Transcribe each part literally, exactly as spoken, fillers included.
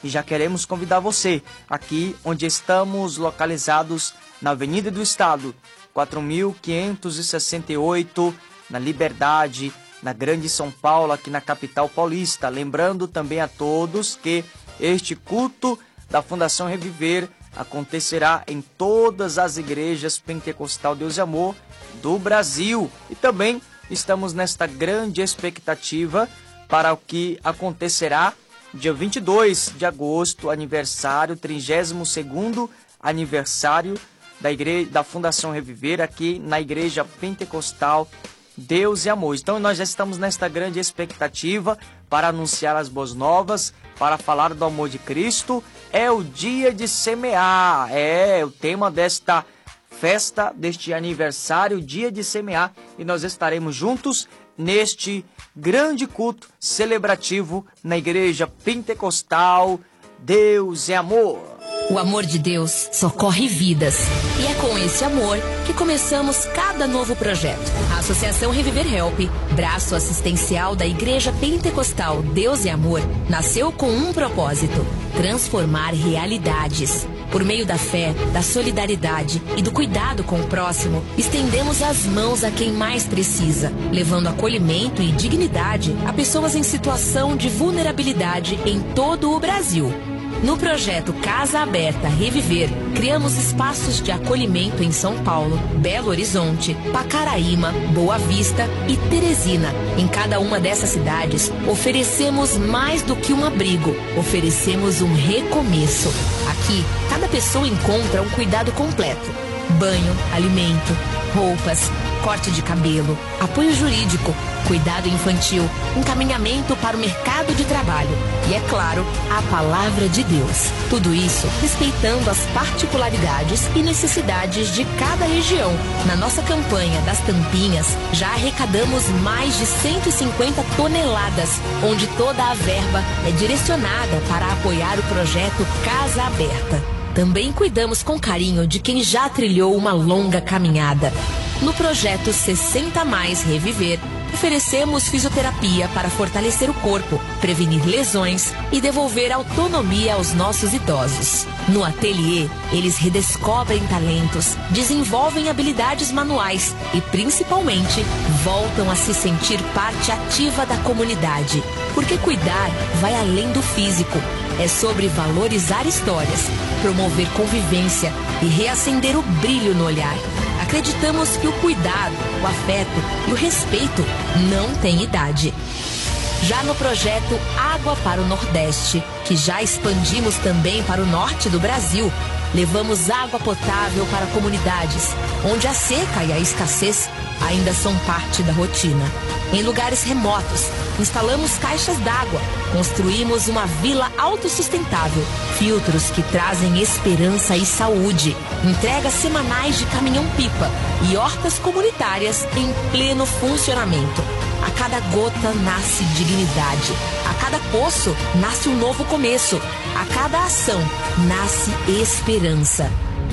e já queremos convidar você aqui onde estamos localizados na Avenida do Estado, quatro mil quinhentos e sessenta e oito, na Liberdade, na Grande São Paulo, aqui na capital paulista. Lembrando também a todos que este culto da Fundação Reviver acontecerá em todas as igrejas Pentecostal Deus e Amor do Brasil. E também estamos nesta grande expectativa para o que acontecerá dia vinte e dois de agosto, aniversário, trigésimo segundo aniversário da, igreja, da Fundação Reviver, aqui na Igreja Pentecostal Deus e Amor. Então nós já estamos nesta grande expectativa para anunciar as boas novas, para falar do amor de Cristo. É o dia de semear, é o tema desta festa, deste aniversário, dia de semear, e nós estaremos juntos neste grande culto celebrativo na Igreja Pentecostal Deus e Amor. O amor de Deus socorre vidas. E é com esse amor que começamos cada novo projeto. A Associação Reviver Help, braço assistencial da Igreja Pentecostal Deus e Amor, nasceu com um propósito: transformar realidades. Por meio da fé, da solidariedade e do cuidado com o próximo, estendemos as mãos a quem mais precisa, levando acolhimento e dignidade a pessoas em situação de vulnerabilidade em todo o Brasil. No projeto Casa Aberta Reviver, criamos espaços de acolhimento em São Paulo, Belo Horizonte, Pacaraíma, Boa Vista e Teresina. Em cada uma dessas cidades, oferecemos mais do que um abrigo, oferecemos um recomeço. Aqui, cada pessoa encontra um cuidado completo: banho, alimento, roupas, corte de cabelo, apoio jurídico, cuidado infantil, encaminhamento para o mercado de trabalho e, é claro, a palavra de Deus. Tudo isso respeitando as particularidades e necessidades de cada região. Na nossa campanha das tampinhas, já arrecadamos mais de cento e cinquenta toneladas, onde toda a verba é direcionada para apoiar o projeto Casa Aberta. Também cuidamos com carinho de quem já trilhou uma longa caminhada. No projeto sessenta mais Reviver, oferecemos fisioterapia para fortalecer o corpo, prevenir lesões e devolver autonomia aos nossos idosos. No ateliê, eles redescobrem talentos, desenvolvem habilidades manuais e, principalmente, voltam a se sentir parte ativa da comunidade. Porque cuidar vai além do físico. É sobre valorizar histórias, promover convivência e reacender o brilho no olhar. Acreditamos que o cuidado, o afeto e o respeito não têm idade. Já no projeto Água para o Nordeste, que já expandimos também para o norte do Brasil, levamos água potável para comunidades onde a seca e a escassez ainda são parte da rotina. Em lugares remotos, instalamos caixas d'água, construímos uma vila autossustentável, filtros que trazem esperança e saúde, entregas semanais de caminhão-pipa e hortas comunitárias em pleno funcionamento. A cada gota nasce dignidade, a cada poço nasce um novo começo, a cada ação nasce esperança.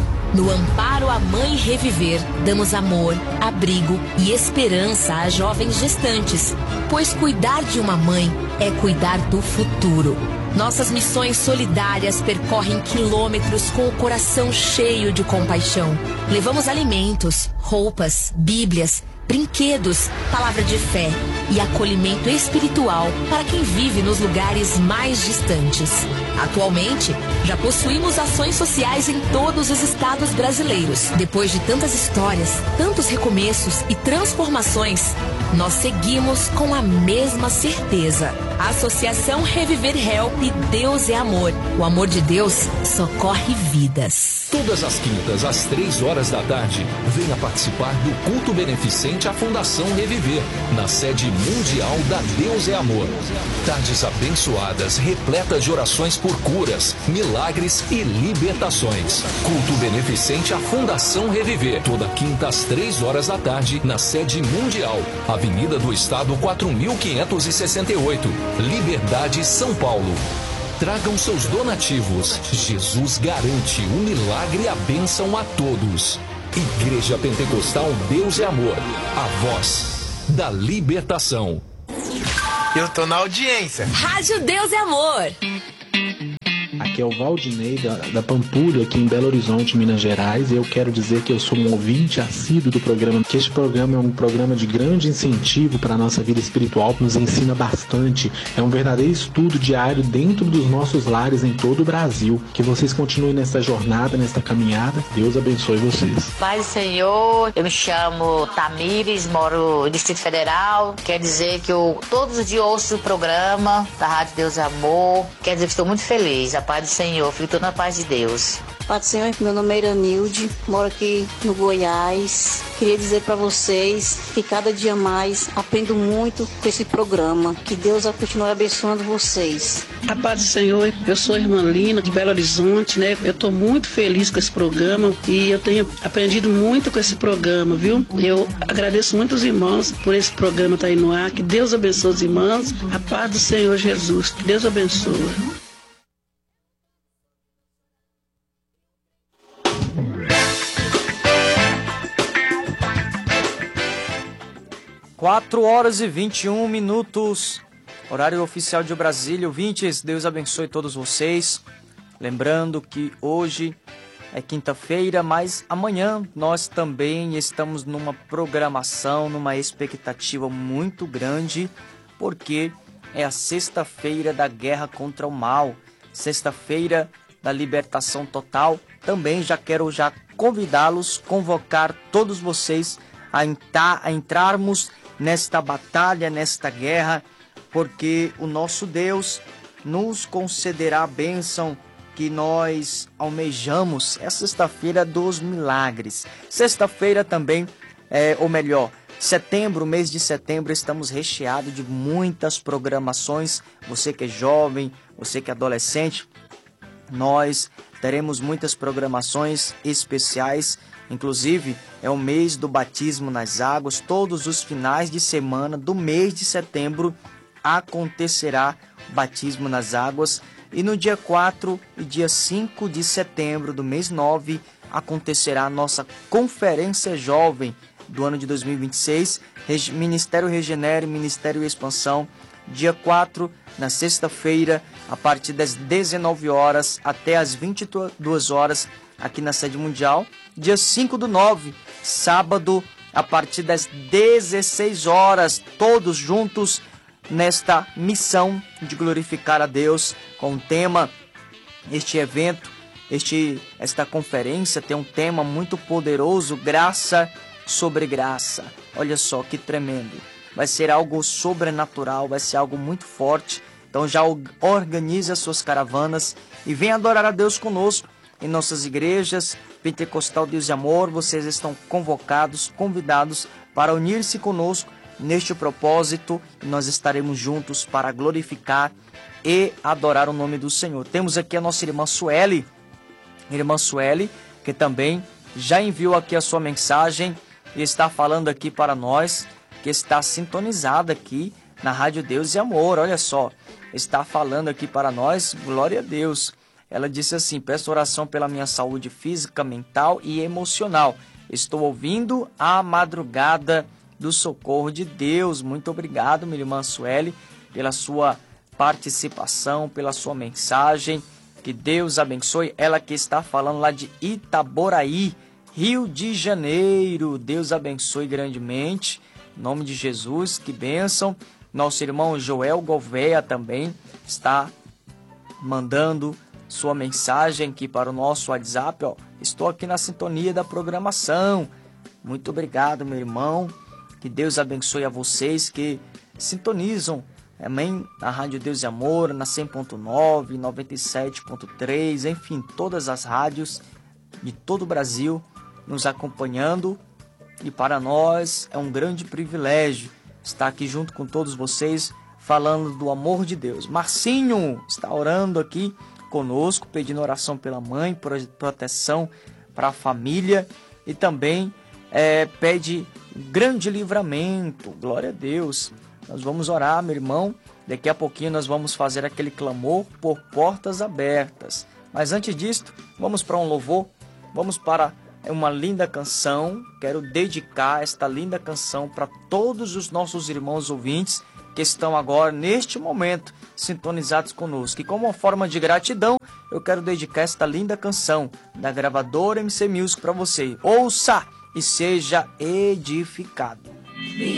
No Amparo à Mãe Reviver, damos amor, abrigo e esperança a jovens gestantes, pois cuidar de uma mãe é cuidar do futuro. Nossas missões solidárias percorrem quilômetros com o coração cheio de compaixão. Levamos alimentos, roupas, bíblias, brinquedos, palavra de fé e acolhimento espiritual para quem vive nos lugares mais distantes. Atualmente, já possuímos ações sociais em todos os estados brasileiros. Depois de tantas histórias, tantos recomeços e transformações, nós seguimos com a mesma certeza. A Associação Reviver Help Deus é Amor. O amor de Deus socorre vidas. Todas as quintas, às três horas da tarde, venha participar do culto beneficente à Fundação Reviver, na sede mundial da Deus é Amor. Tardes abençoadas, repletas de orações por curas, milagres e libertações. Culto beneficente à Fundação Reviver, toda quinta às três horas da tarde, na sede mundial, Avenida do Estado quatro mil quinhentos e sessenta e oito, Liberdade, São Paulo. Tragam seus donativos. Jesus garante o milagre e a bênção a todos. Igreja Pentecostal Deus é Amor, a voz da libertação. Eu tô na audiência. Rádio Deus é Amor. aqui é o Valdinei da, da Pampulha, aqui em Belo Horizonte, Minas Gerais. E eu quero dizer que eu sou um ouvinte assíduo do programa, que este programa é um programa de grande incentivo para a nossa vida espiritual, nos ensina bastante. É um verdadeiro estudo diário dentro dos nossos lares em todo o Brasil. Que vocês continuem nessa jornada, nessa caminhada. Deus abençoe vocês. Paz do Senhor, eu me chamo Tamires, moro no Distrito Federal. Quer dizer que eu todos os dias ouço o programa da Rádio Deus é Amor. Quer dizer que estou muito feliz. A paz do Senhor, fico toda na paz de Deus. Paz do Senhor, meu nome é Iranilde, moro aqui no Goiás. Queria dizer para vocês que cada dia mais aprendo muito com esse programa. Que Deus continue abençoando vocês. A paz do Senhor, eu sou a irmã Lina de Belo Horizonte, né? Eu estou muito feliz com esse programa e eu tenho aprendido muito com esse programa, viu? Eu agradeço muito os irmãos por esse programa estar aí no ar. Que Deus abençoe os irmãos. A paz do Senhor Jesus. Que Deus abençoe. quatro horas e vinte e um minutos, horário oficial de Brasília. Ouvintes, Deus abençoe todos vocês. Lembrando que hoje é quinta-feira, mas amanhã nós também estamos numa programação, numa expectativa muito grande, porque é a sexta-feira da guerra contra o mal, sexta-feira da libertação total. Também já quero já convidá-los, convocar todos vocês a, entrar, a entrarmos nesta batalha, nesta guerra, porque o nosso Deus nos concederá a bênção que nós almejamos. É sexta-feira dos milagres. Sexta-feira também, é, ou melhor, setembro, mês de setembro, estamos recheados de muitas programações. Você que é jovem, você que é adolescente, nós teremos muitas programações especiais. Inclusive, é o mês do batismo nas águas. Todos os finais de semana do mês de setembro acontecerá o batismo nas águas. E no dia quatro e dia cinco de setembro do mês nove acontecerá a nossa Conferência Jovem do ano de dois mil e vinte e seis, Ministério Regenere, Ministério Expansão. Dia quatro, na sexta-feira, a partir das dezenove horas até as vinte e duas horas, aqui na sede mundial. Dia cinco do nove, sábado, a partir das dezesseis horas, todos juntos nesta missão de glorificar a Deus, com o tema, este evento, este, esta conferência tem um tema muito poderoso, graça sobre graça. Olha só que tremendo, vai ser algo sobrenatural, vai ser algo muito forte. Então já organize as suas caravanas e venha adorar a Deus conosco em nossas igrejas, Pentecostal Deus e Amor. Vocês estão convocados, convidados para unir-se conosco neste propósito, e nós estaremos juntos para glorificar e adorar o nome do Senhor. Temos aqui a nossa irmã Sueli, irmã Sueli, que também já enviou aqui a sua mensagem e está falando aqui para nós, que está sintonizada aqui na Rádio Deus e Amor. Olha só, está falando aqui para nós, glória a Deus. Ela disse assim: peço oração pela minha saúde física, mental e emocional. Estou ouvindo a madrugada do socorro de Deus. Muito obrigado, minha irmã Sueli, pela sua participação, pela sua mensagem. Que Deus abençoe. Ela que está falando lá de Itaboraí, Rio de Janeiro. Deus abençoe grandemente. Em nome de Jesus, que bênção. Nosso irmão Joel Gouveia também está mandando sua mensagem aqui para o nosso WhatsApp. Ó, estou aqui na sintonia da programação. Muito obrigado, meu irmão. Que Deus abençoe a vocês que sintonizam, amém, na Rádio Deus e Amor, na cem ponto nove, noventa e sete ponto três, enfim, todas as rádios de todo o Brasil nos acompanhando. E para nós é um grande privilégio estar aqui junto com todos vocês, falando do amor de Deus. Marcinho está orando aqui conosco, pedindo oração pela mãe, proteção para a família, e também é, pede grande livramento. Glória a Deus. Nós vamos orar, meu irmão. Daqui a pouquinho nós vamos fazer aquele clamor por portas abertas. Mas antes disso, vamos para um louvor. Vamos para uma linda canção. Quero dedicar esta linda canção para todos os nossos irmãos ouvintes que estão agora, neste momento, sintonizados conosco. E como uma forma de gratidão, eu quero dedicar esta linda canção da gravadora M C Music para você. Ouça e seja edificado.